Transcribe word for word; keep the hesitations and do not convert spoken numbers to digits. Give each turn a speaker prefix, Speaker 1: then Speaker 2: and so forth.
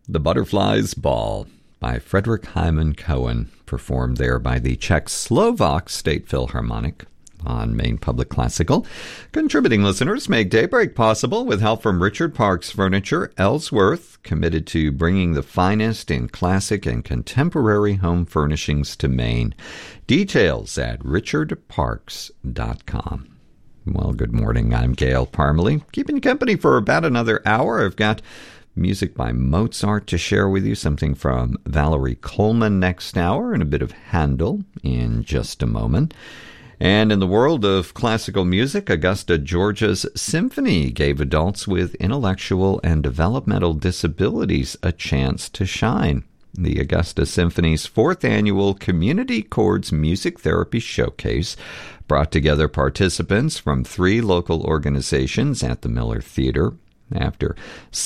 Speaker 1: The Butterflies Ball by Frederick Hyman Cohen, performed there by the Czech-Slovak State Philharmonic on Maine Public Classical. Contributing listeners make Daybreak possible with help from Richard Parks Furniture, Ellsworth, committed to bringing the finest in classic and contemporary home furnishings to Maine. Details at richard parks dot com. Well, good morning. I'm Gail Parmalee, keeping you company for about another hour. I've got music by Mozart to share with you, something from Valerie Coleman next hour, and a bit of Handel in just a moment. And in the world of classical music, Augusta, Georgia's Symphony gave adults with intellectual and developmental disabilities a chance to shine. The Augusta Symphony's fourth annual Community Chords Music Therapy Showcase brought together participants from three local organizations at the Miller Theater. After